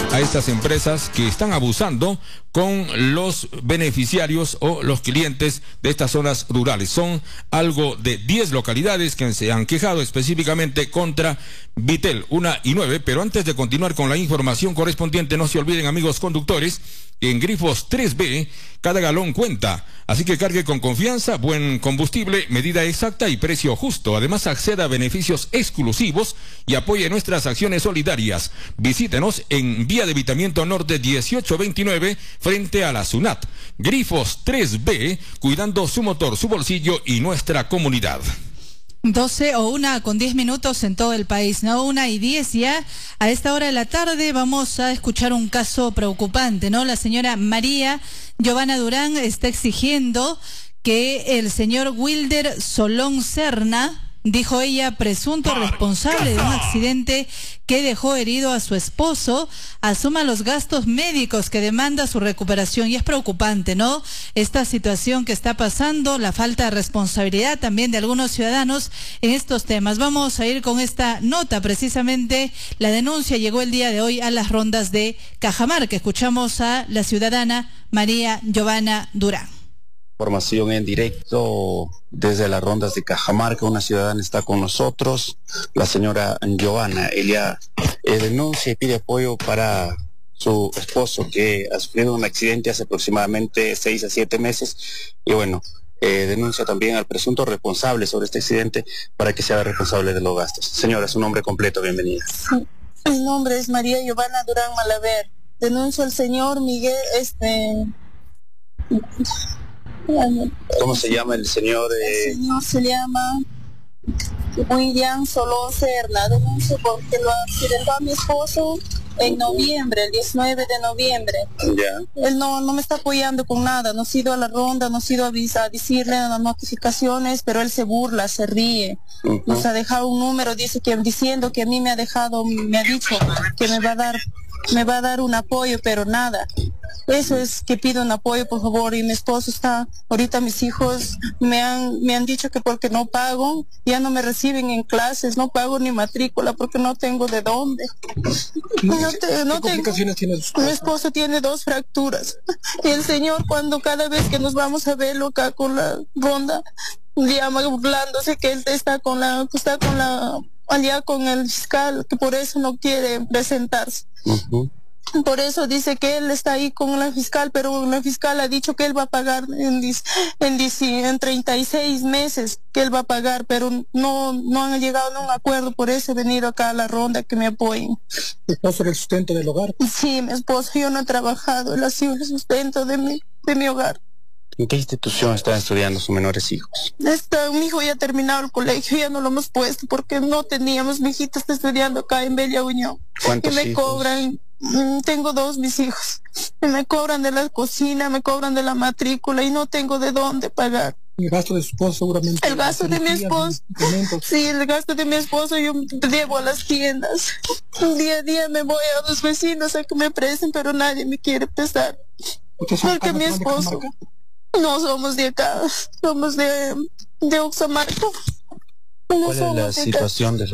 a estas empresas que están abusando con los beneficiarios o los clientes de estas zonas rurales. Son algo de 10 localidades que se han quejado específicamente contra Vitel 1 y 9, pero antes de continuar con la información correspondiente, no se olviden, amigos conductores, en Grifos 3B, cada galón cuenta, así que cargue con confianza, buen combustible, medida exacta y precio justo. Además, acceda a beneficios exclusivos y apoye nuestras acciones solidarias. Visítenos en Vía de Evitamiento Norte 1829, frente a la SUNAT. Grifos 3B, cuidando su motor, su bolsillo y nuestra comunidad. 12 o 1:10 en todo el país, ¿no? 1:10 ya. A esta hora de la tarde vamos a escuchar un caso preocupante, ¿no? La señora María Giovanna Durán está exigiendo que el señor Wilder Solón Serna, dijo ella, presunto responsable de un accidente que dejó herido a su esposo, asuma los gastos médicos que demanda su recuperación. Y es preocupante, ¿no? Esta situación que está pasando, la falta de responsabilidad también de algunos ciudadanos en estos temas. Vamos a ir con esta nota, precisamente. La denuncia llegó el día de hoy a las rondas de Cajamarca. Escuchamos a la ciudadana María Giovanna Durán. Información en directo desde las rondas de Cajamarca. Una ciudadana está con nosotros, la señora Giovanna. Ella denuncia y pide apoyo para su esposo, que ha sufrido un accidente hace aproximadamente 6 a 7 meses, y bueno, denuncia también al presunto responsable sobre este accidente para que sea responsable de los gastos. Señora, su nombre completo, bienvenida. Sí. Mi nombre es María Giovanna Durán Malaver. Denuncio al señor Miguel, ¿Cómo se llama el señor? El señor se llama William Solón Serna. Denuncio porque lo accidentó a mi esposo en noviembre, el 19 de noviembre. Ya. Él no me está apoyando con nada, no ha ido a la ronda, no ha ido a decirle las notificaciones, pero él se burla, se ríe. Nos ha dejado un número, diciendo que a mí me ha dicho que me va a dar un apoyo, pero nada. Eso es que pido un apoyo, por favor. Y mi esposo está, ahorita mis hijos me han dicho que porque no pago, ya no me reciben en clases, no pago ni matrícula porque no tengo de dónde. ¿Qué complicaciones tiene su esposo? Mi esposo tiene 2 fracturas. Y el señor, cada vez que nos vamos a verlo acá con la ronda, llama burlándose que él está allá con el fiscal, que por eso no quiere presentarse. Por eso dice que él está ahí con la fiscal, pero la fiscal ha dicho que él va a pagar en 36 meses, que él va a pagar, pero no han llegado a un acuerdo. Por eso he venido acá a la ronda, que me apoyen. ¿Tu esposo era el sustento del hogar? Sí, mi esposo, yo no he trabajado, él ha sido el sustento de mi hogar. ¿En qué institución están estudiando sus menores hijos? Mi hijo ya ha terminado el colegio, ya no lo hemos puesto porque no teníamos. Mi hijita está estudiando acá en Bella Unión. ¿Cuántos y me hijos? Cobran, tengo 2 mis hijos. Y me cobran de la cocina, me cobran de la matrícula y no tengo de dónde pagar. El gasto de su esposo seguramente. El gasto de mi esposo. Sí, el gasto de mi esposo yo llevo a las tiendas. Día a día me voy a los vecinos a que me presten, pero nadie me quiere prestar. Porque mi esposo... No somos de acá, somos de Oxamarca. ¿Cuál es la situación de